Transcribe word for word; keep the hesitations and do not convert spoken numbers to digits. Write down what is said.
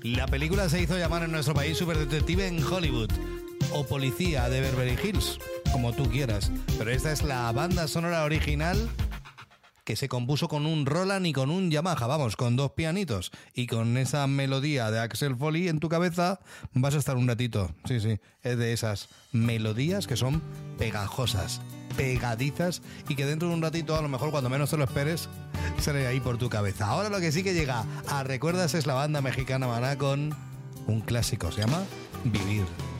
La película se hizo llamar en nuestro país Superdetective en Hollywood o Policía de Beverly Hills, como tú quieras. Pero esta es la banda sonora original que se compuso con un Roland y con un Yamaha, vamos, con dos pianitos. Y con esa melodía de Axel Foley en tu cabeza vas a estar un ratito. Sí, sí, es de esas melodías que son pegajosas, pegadizas y que dentro de un ratito, a lo mejor cuando menos te lo esperes, sale ahí por tu cabeza. Ahora lo que sí que llega a Recuerdas es la banda mexicana Maná con un clásico, se llama Vivir.